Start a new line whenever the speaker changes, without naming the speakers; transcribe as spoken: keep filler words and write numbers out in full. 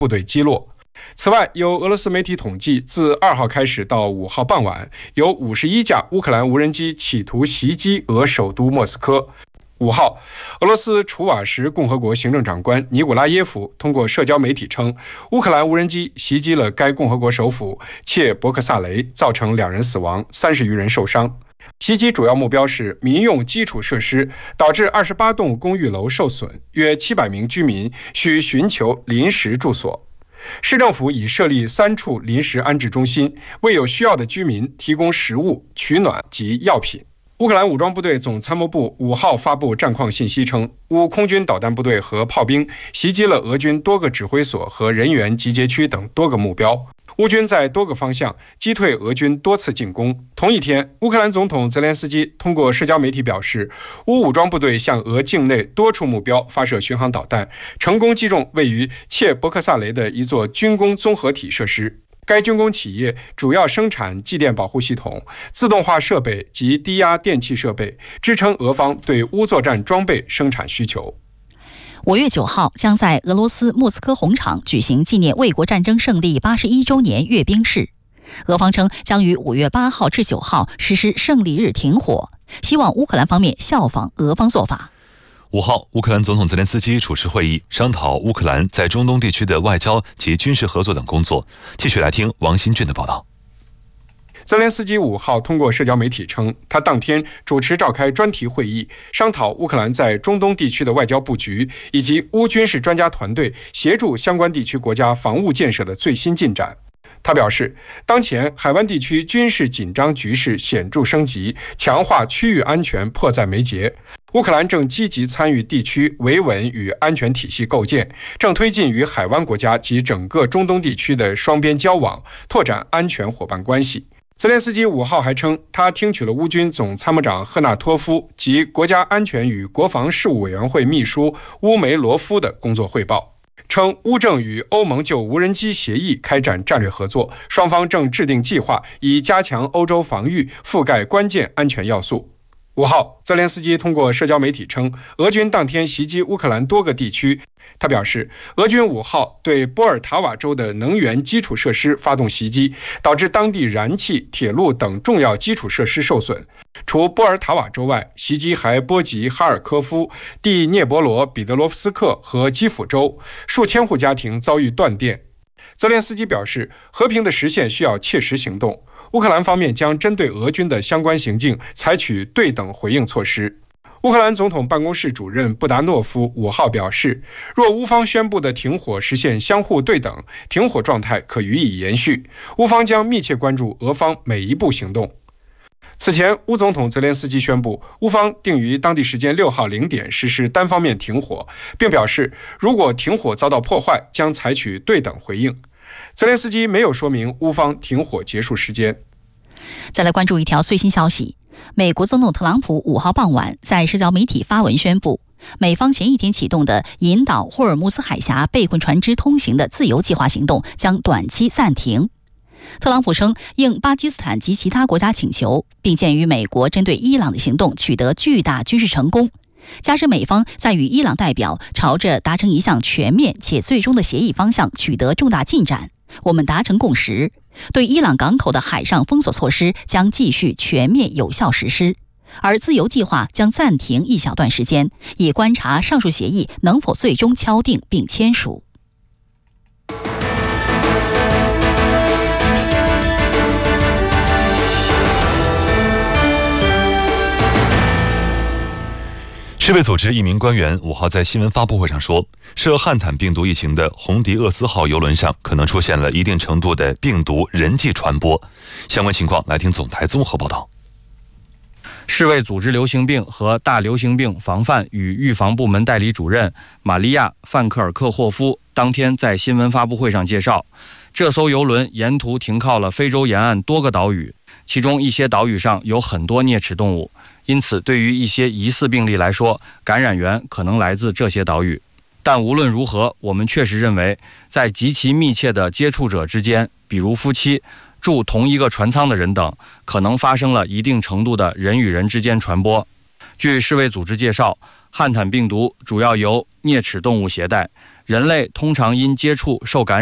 部队击落。此外，有俄罗斯媒体统计，自二号开始到五号傍晚，有五十一架乌克兰无人机企图袭击俄首都莫斯科。五号，俄罗斯楚瓦什共和国行政长官尼古拉耶夫通过社交媒体称，乌克兰无人机袭击了该共和国首府切博克萨雷，造成两人死亡，三十余人受伤。袭击主要目标是民用基础设施，导致二十八栋公寓楼受损，约七百名居民需寻求临时住所。市政府已设立三处临时安置中心，为有需要的居民提供食物、取暖及药品。乌克兰武装部队总参谋部五号发布战况信息称，乌空军导弹部队和炮兵袭击了俄军多个指挥所和人员集结区等多个目标。乌军在多个方向击退俄军多次进攻。同一天，乌克兰总统泽连斯基通过社交媒体表示，乌武装部队向俄境内多处目标发射巡航导弹，成功击中位于切博克萨雷的一座军工综合体设施。该军工企业主要生产继电保护系统、自动化设备及低压电气设备，支撑俄方对乌作战装备生产需求。
五月九号将在俄罗斯莫斯科红场举行纪念卫国战争胜利八十一周年阅兵式。俄方称将于五月八号至九号实施胜利日停火，希望乌克兰方面效仿俄方做法。
五号，乌克兰总统泽连斯基主持会议，商讨乌克兰在中东地区的外交及军事合作等工作。继续来听王新俊的报道。
泽连斯基五号通过社交媒体称，他当天主持召开专题会议，商讨乌克兰在中东地区的外交布局，以及乌军事专家团队协助相关地区国家防务建设的最新进展。他表示，当前海湾地区军事紧张局势显著升级，强化区域安全迫在眉睫。乌克兰正积极参与地区维稳与安全体系构建，正推进与海湾国家及整个中东地区的双边交往，拓展安全伙伴关系。泽连斯基五号还称，他听取了乌军总参谋长赫纳托夫及国家安全与国防事务委员会秘书乌梅罗夫的工作汇报，称乌正与欧盟就无人机协议开展战略合作，双方正制定计划，以加强欧洲防御，覆盖关键安全要素。五号，泽连斯基通过社交媒体称，俄军当天袭击乌克兰多个地区。他表示，俄军五号对波尔塔瓦州的能源基础设施发动袭击，导致当地燃气、铁路等重要基础设施受损。除波尔塔瓦州外，袭击还波及哈尔科夫、第聂伯罗彼得罗夫斯克和基辅州，数千户家庭遭遇断电。泽连斯基表示，和平的实现需要切实行动。乌克兰方面将针对俄军的相关行径采取对等回应措施。乌克兰总统办公室主任布达诺夫五号表示，若乌方宣布的停火实现相互对等，停火状态可予以延续。乌方将密切关注俄方每一步行动。此前，乌总统泽连斯基宣布，乌方定于当地时间六号零点实施单方面停火，并表示，如果停火遭到破坏，将采取对等回应。泽连斯基没有说明乌方停火结束时间。
再来关注一条最新消息，美国总统特朗普五号傍晚在社交媒体发文宣布，美方前一天启动的引导霍尔木兹海峡被困船只通行的自由计划行动将短期暂停。特朗普称，应巴基斯坦及其他国家请求，并鉴于美国针对伊朗的行动取得巨大军事成功，加之美方在与伊朗代表朝着达成一项全面且最终的协议方向取得重大进展，我们达成共识，对伊朗港口的海上封锁措施将继续全面有效实施，而自由计划将暂停一小段时间，以观察上述协议能否最终敲定并签署。
世卫组织一名官员五号在新闻发布会上说，涉汉坦病毒疫情的红迪厄斯号邮轮上可能出现了一定程度的病毒人际传播。相关情况来听总台综合报道。
世卫组织流行病和大流行病防范与预防部门代理主任玛利亚·范克尔克霍夫当天在新闻发布会上介绍，这艘邮轮沿途停靠了非洲沿岸多个岛屿，其中一些岛屿上有很多啮齿动物，因此对于一些疑似病例来说，感染源可能来自这些岛屿。但无论如何，我们确实认为，在极其密切的接触者之间，比如夫妻、住同一个船舱的人等，可能发生了一定程度的人与人之间传播。据世卫组织介绍，汉坦病毒主要由啮齿动物携带， 人类通常因接触受感